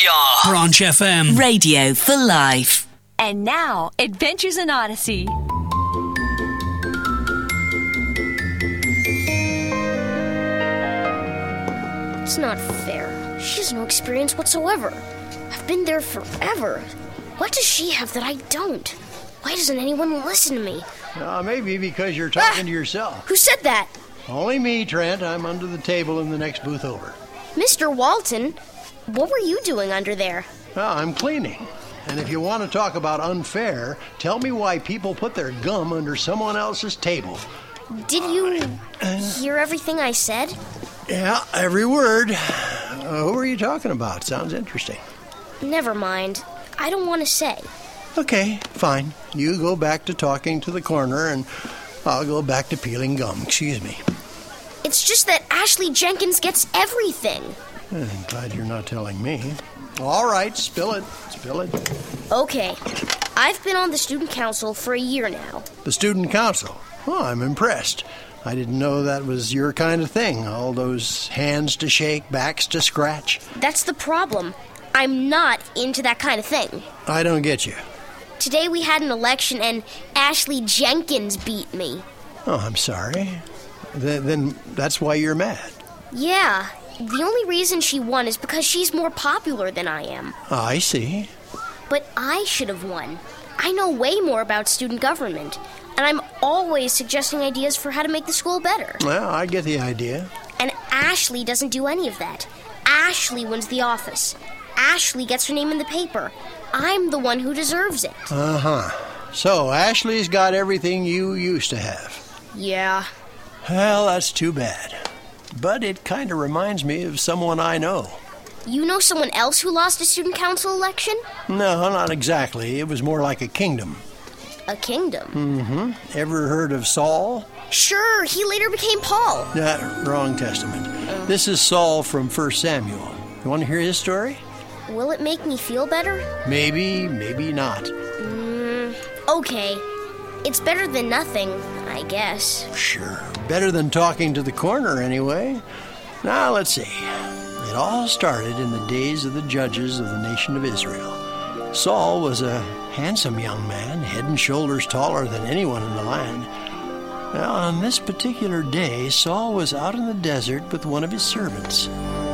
We are Branch FM. Radio for life. And now, Adventures in Odyssey. It's not fair. She has no experience whatsoever. I've been there forever. What does she have that I don't? Why doesn't anyone listen to me? Maybe because you're talking to yourself. Who said that? Only me, Trent. I'm under the table in the next booth over. Mr. Walton, what were you doing under there? I'm cleaning. And if you want to talk about unfair, tell me why people put their gum under someone else's table. Did you hear everything I said? Yeah, every word. Who are you talking about? Sounds interesting. Never mind. I don't want to say. Okay, fine. You go back to talking to the coroner, and I'll go back to peeling gum. Excuse me. It's just that Ashley Jenkins gets everything. I'm glad you're not telling me. All right, spill it. Spill it. Okay. I've been on the student council for a year now. The student council? Oh, I'm impressed. I didn't know that was your kind of thing. All those hands to shake, backs to scratch. That's the problem. I'm not into that kind of thing. I don't get you. Today we had an election and Ashley Jenkins beat me. Oh, I'm sorry. Then that's why you're mad. Yeah. The only reason she won is because she's more popular than I am. I see. But I should have won. I know way more about student government, and I'm always suggesting ideas for how to make the school better. Well, I get the idea. And Ashley doesn't do any of that. Ashley wins the office. Ashley gets her name in the paper. I'm the one who deserves it. Uh-huh. So Ashley's got everything you used to have. Yeah. Well, that's too bad. But it kind of reminds me of someone I know. You know someone else who lost a student council election? No, not exactly. It was more like a kingdom. A kingdom? Mm-hmm. Ever heard of Saul? Sure, he later became Paul. Wrong testament. This is Saul from 1 Samuel. You want to hear his story? Will it make me feel better? Maybe, maybe not. Okay. It's better than nothing, I guess. Sure. Better than talking to the coroner, anyway. Now, let's see. It all started in the days of the judges of the nation of Israel. Saul was a handsome young man, head and shoulders taller than anyone in the land. Now, on this particular day, Saul was out in the desert with one of his servants.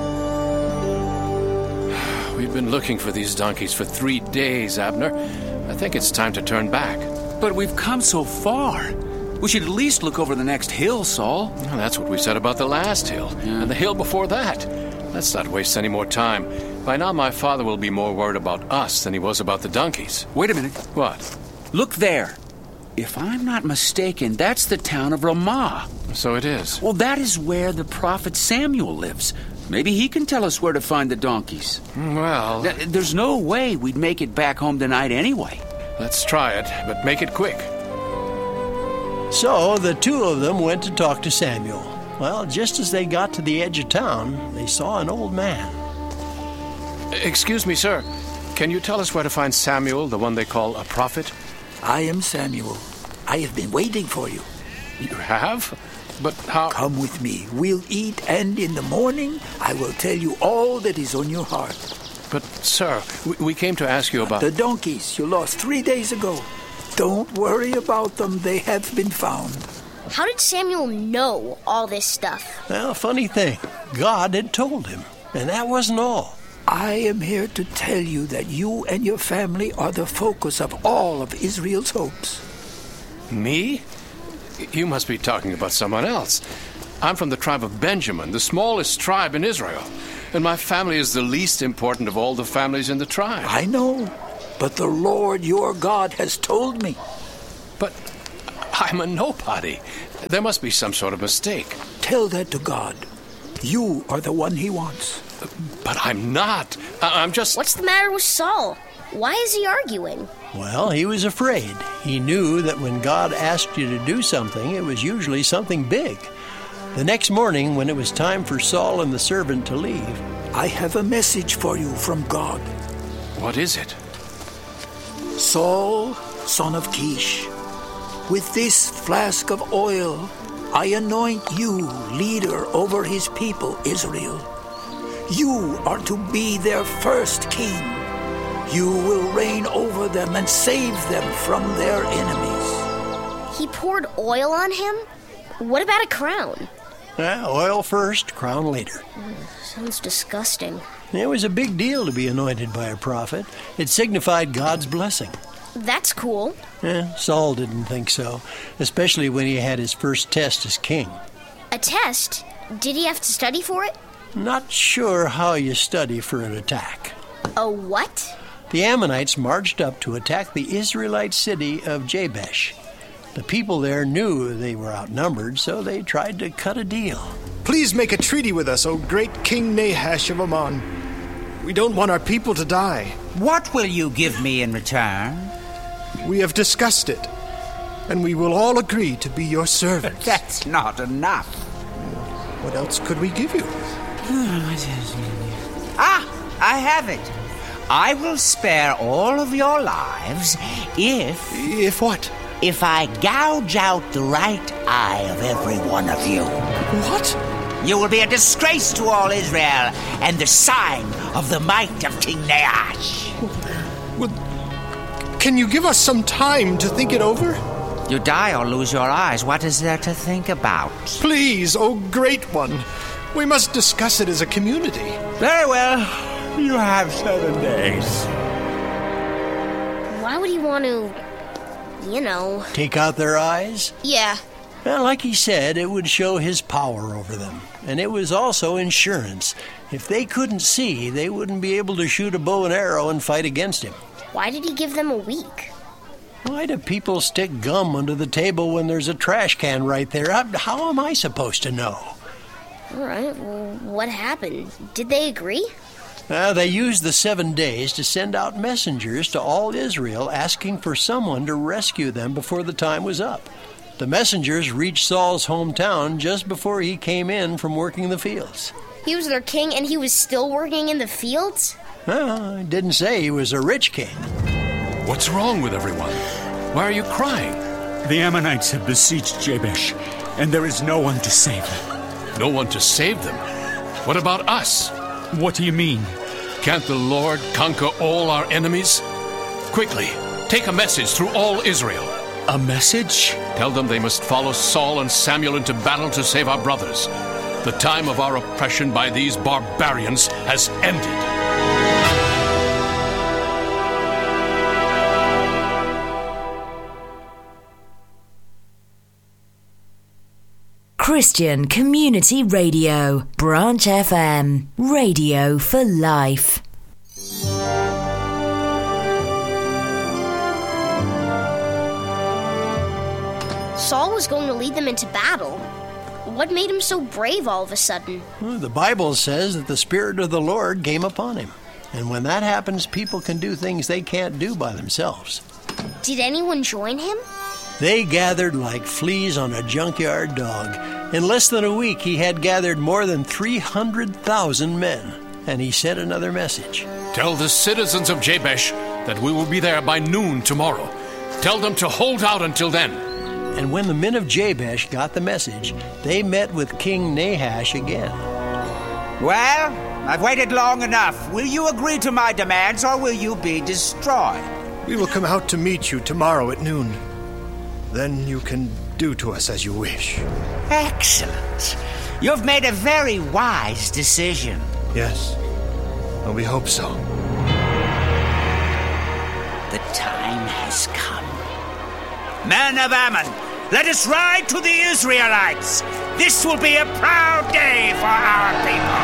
We've been looking for these donkeys for 3 days, Abner. I think it's time to turn back. But we've come so far. We should at least look over the next hill, Saul. Well, that's what we said about the last hill, and the hill before that. Let's not waste any more time. By now, my father will be more worried about us than he was about the donkeys. Wait a minute. What? Look there. If I'm not mistaken, that's the town of Ramah. So it is. Well, that is where the prophet Samuel lives. Maybe he can tell us where to find the donkeys. Well, there's no way we'd make it back home tonight anyway. Let's try it, but make it quick. So the two of them went to talk to Samuel. Well, just as they got to the edge of town, they saw an old man. Excuse me, sir. Can you tell us where to find Samuel, the one they call a prophet? I am Samuel. I have been waiting for you. You have? But how... Come with me. We'll eat, and in the morning, I will tell you all that is on your heart. But, sir, we came to ask you about... The donkeys you lost 3 days ago. Don't worry about them. They have been found. How did Samuel know all this stuff? Well, funny thing. God had told him. And that wasn't all. I am here to tell you that you and your family are the focus of all of Israel's hopes. Me? You must be talking about someone else. I'm from the tribe of Benjamin, the smallest tribe in Israel. And my family is the least important of all the families in the tribe. I know, but the Lord your God has told me. But I'm a nobody. There must be some sort of mistake. Tell that to God. You are the one he wants. But I'm not. I'm just... What's the matter with Saul? Why is he arguing? Well, he was afraid. He knew that when God asked you to do something, it was usually something big. The next morning, when it was time for Saul and the servant to leave... I have a message for you from God. What is it? Saul, son of Kish, with this flask of oil, I anoint you leader over his people, Israel. You are to be their first king. You will reign over them and save them from their enemies. He poured oil on him? What about a crown? Oil first, crown later. Sounds disgusting. It was a big deal to be anointed by a prophet. It signified God's blessing. That's cool. Saul didn't think so, especially when he had his first test as king. A test? Did he have to study for it? Not sure how you study for an attack. A what? The Ammonites marched up to attack the Israelite city of Jabesh. The people there knew they were outnumbered, so they tried to cut a deal. Please make a treaty with us, O great King Nahash of Ammon. We don't want our people to die. What will you give me in return? We have discussed it, and we will all agree to be your servants. That's not enough. What else could we give you? I have it. I will spare all of your lives if... If what? If I gouge out the right eye of every one of you. What? You will be a disgrace to all Israel and the sign of the might of King Nahash. Well, can you give us some time to think it over? You die or lose your eyes. What is there to think about? Please, O great one. We must discuss it as a community. Very well. You have 7 days. Why would he want to, Take out their eyes? Yeah. Well, like he said, it would show his power over them. And it was also insurance. If they couldn't see, they wouldn't be able to shoot a bow and arrow and fight against him. Why did he give them a week? Why do people stick gum under the table when there's a trash can right there? How am I supposed to know? All right, well, what happened? Did they agree? They used the 7 days to send out messengers to all Israel asking for someone to rescue them before the time was up. The messengers reached Saul's hometown just before he came in from working the fields. He was their king and he was still working in the fields? I didn't say he was a rich king. What's wrong with everyone? Why are you crying? The Ammonites have besieged Jabesh, and there is no one to save them. No one to save them? What about us? What do you mean? Can't the Lord conquer all our enemies? Quickly, take a message through all Israel. A message? Tell them they must follow Saul and Samuel into battle to save our brothers. The time of our oppression by these barbarians has ended. Christian Community Radio, Branch FM, radio for life. Saul was going to lead them into battle. What made him so brave all of a sudden? Well, the Bible says that the Spirit of the Lord came upon him. And when that happens, people can do things they can't do by themselves. Did anyone join him? They gathered like fleas on a junkyard dog. In less than a week, he had gathered more than 300,000 men. And he sent another message. Tell the citizens of Jabesh that we will be there by noon tomorrow. Tell them to hold out until then. And when the men of Jabesh got the message, they met with King Nahash again. Well, I've waited long enough. Will you agree to my demands or will you be destroyed? We will come out to meet you tomorrow at noon. Then you can do to us as you wish. Excellent. You've made a very wise decision. Yes. Well, we hope so. The time has come. Men of Ammon, let us ride to the Israelites. This will be a proud day for our people.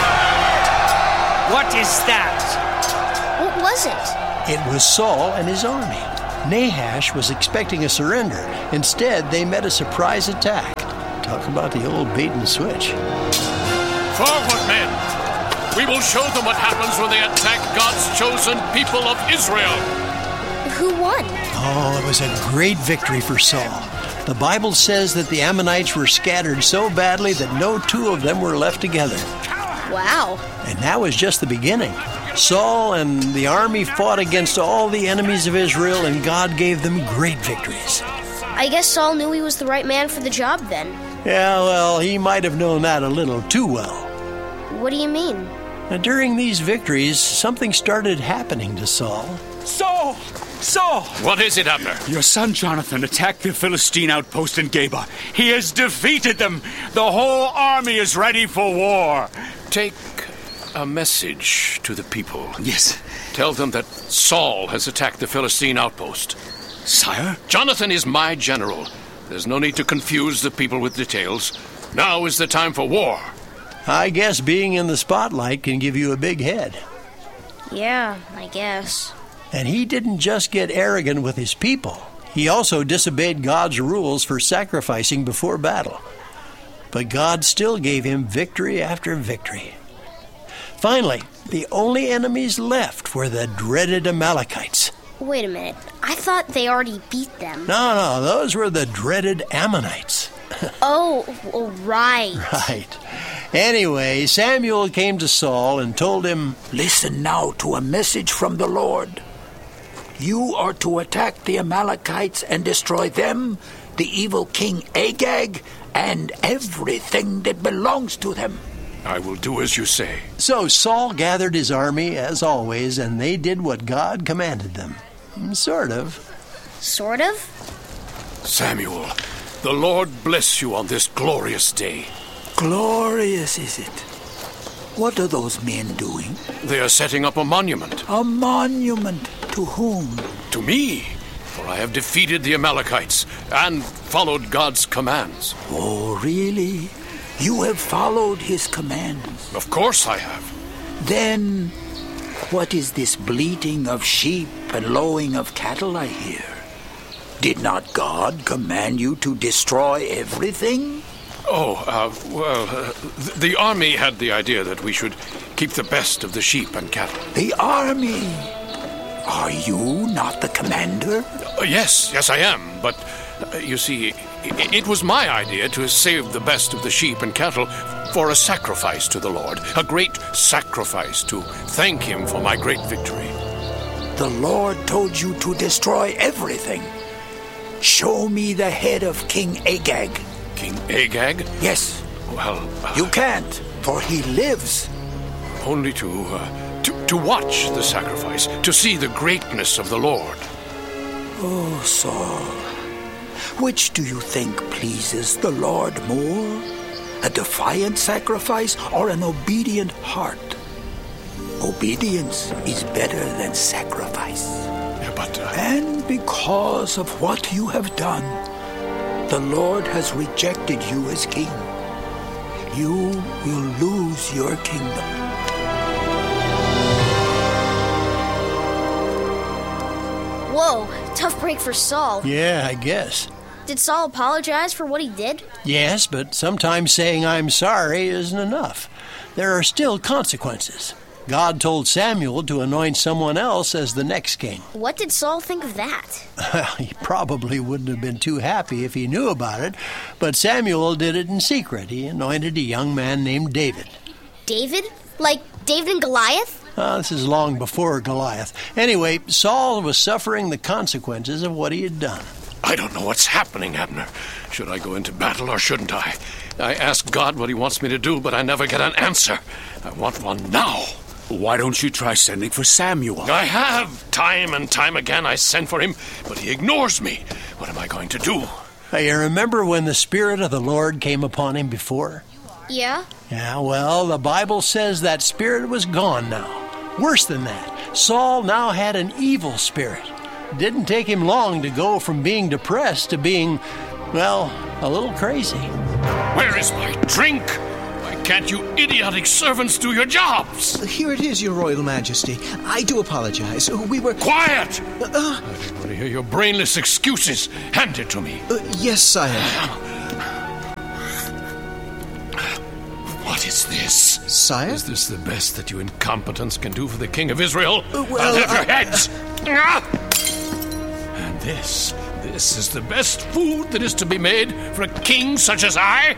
What is that? What was it? It was Saul and his army. Nahash was expecting a surrender. Instead, they met a surprise attack. Talk about the old bait and switch. Forward, men! We will show them what happens when they attack God's chosen people of Israel. Who won? Oh, it was a great victory for Saul. The Bible says that the Ammonites were scattered so badly that no two of them were left together. Wow. And that was just the beginning. Saul and the army fought against all the enemies of Israel, and God gave them great victories. I guess Saul knew he was the right man for the job then. Yeah, well, he might have known that a little too well. What do you mean? Now, during these victories, something started happening to Saul. Saul! Saul! What is it, Abner? Your son Jonathan attacked the Philistine outpost in Geba. He has defeated them. The whole army is ready for war. Take a message to the people. Yes. Tell them that Saul has attacked the Philistine outpost. Sire? Jonathan is my general. There's no need to confuse the people with details. Now is the time for war. I guess being in the spotlight can give you a big head. Yeah, I guess. And he didn't just get arrogant with his people. He also disobeyed God's rules for sacrificing before battle. But God still gave him victory after victory. Finally, the only enemies left were the dreaded Amalekites. Wait a minute. I thought they already beat them. No, those were the dreaded Ammonites. Oh, right. Right. Anyway, Samuel came to Saul and told him, Listen now to a message from the Lord. You are to attack the Amalekites and destroy them, the evil king Agag, and everything that belongs to them. I will do as you say. So Saul gathered his army, as always, and they did what God commanded them. Sort of. Sort of? Samuel, the Lord bless you on this glorious day. Glorious, is it? What are those men doing? They are setting up a monument. A monument to whom? To me, for I have defeated the Amalekites and followed God's commands. Oh, really? You have followed his commands? Of course I have. Then, what is this bleating of sheep and lowing of cattle I hear? Did not God command you to destroy everything? The army had the idea that we should keep the best of the sheep and cattle. The army? Are you not the commander? Yes, I am. But, you see, it was my idea to save the best of the sheep and cattle for a sacrifice to the Lord. A great sacrifice to thank him for my great victory. The Lord told you to destroy everything. Show me the head of King Agag. King Agag? Yes. Well... You can't, for he lives. Only to watch the sacrifice, to see the greatness of the Lord. Oh, Saul, which do you think pleases the Lord more? A defiant sacrifice or an obedient heart? Obedience is better than sacrifice. Yeah, but... And because of what you have done, the Lord has rejected you as king. You will lose your kingdom. Whoa, tough break for Saul. Yeah, I guess. Did Saul apologize for what he did? Yes, but sometimes saying I'm sorry isn't enough. There are still consequences. God told Samuel to anoint someone else as the next king. What did Saul think of that? Well, he probably wouldn't have been too happy if he knew about it, but Samuel did it in secret. He anointed a young man named David. David? Like David and Goliath? This is long before Goliath. Anyway, Saul was suffering the consequences of what he had done. I don't know what's happening, Abner. Should I go into battle or shouldn't I? I ask God what he wants me to do, but I never get an answer. I want one now. Why don't you try sending for Samuel? I have. Time and time again I send for him, but he ignores me. What am I going to do? Hey, you remember when the Spirit of the Lord came upon him before? Yeah? Yeah, well, the Bible says that spirit was gone now. Worse than that, Saul now had an evil spirit. It didn't take him long to go from being depressed to being, well, a little crazy. Where is my drink? Why can't you idiotic servants do your jobs? Here it is, Your Royal Majesty. I do apologize. We were... Quiet! I don't want to hear your brainless excuses. Hand it to me. Yes, sire. What is this? Sire? Is this the best that you incompetents can do for the King of Israel? Well, I'll have your heads! And this is the best food that is to be made for a king such as I?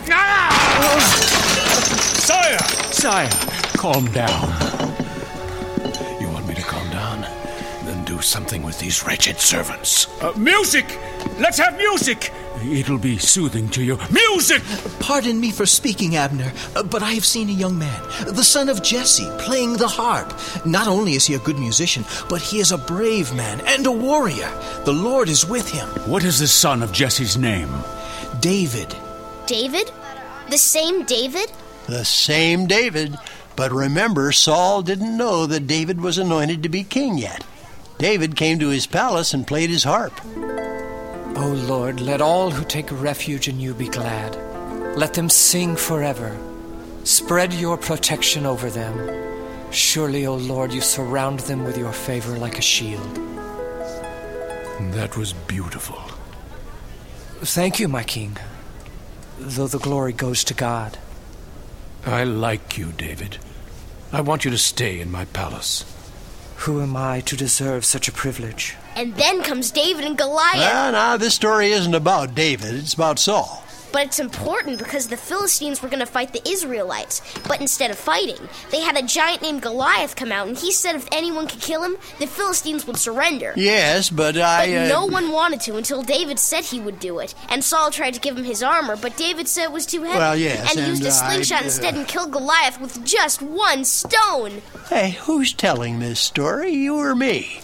Sire, calm down. You want me to calm down? Then do something with these wretched servants. Music! Let's have music! It'll be soothing to you. Music! Pardon me for speaking, Abner, but I have seen a young man, the son of Jesse, playing the harp. Not only is he a good musician, but he is a brave man and a warrior. The Lord is with him. What is the son of Jesse's name? David. David? The same David? The same David. But remember, Saul didn't know that David was anointed to be king yet. David came to his palace and played his harp. O Lord, let all who take refuge in you be glad. Let them sing forever. Spread your protection over them. Surely, O Lord, you surround them with your favor like a shield. That was beautiful. Thank you, my king, though the glory goes to God. I like you, David. I want you to stay in my palace. Who am I to deserve such a privilege? And then comes David and Goliath. Now, this story isn't about David. It's about Saul. But it's important because the Philistines were going to fight the Israelites. But instead of fighting, they had a giant named Goliath come out, and he said if anyone could kill him, the Philistines would surrender. Yes, but no one wanted to until David said he would do it. And Saul tried to give him his armor, but David said it was too heavy. Well, yes, and used a slingshot instead and killed Goliath with just one stone. Hey, who's telling this story, you or me?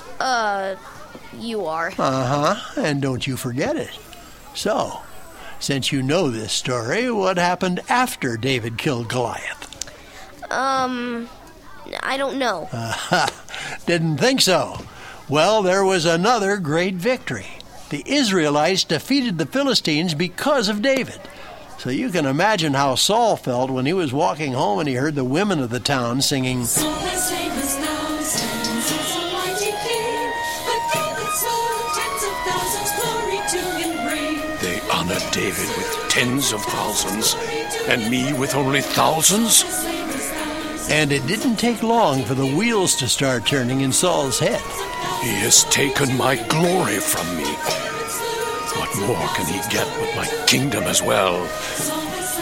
You are. Uh-huh, and don't you forget it. So, since you know this story, what happened after David killed Goliath? I don't know. Didn't think so. Well, there was another great victory. The Israelites defeated the Philistines because of David. So you can imagine how Saul felt when he was walking home and he heard the women of the town singing, They honored David with tens of thousands, and me with only thousands? And it didn't take long for the wheels to start turning in Saul's head. He has taken my glory from me. What more can he get but my kingdom as well?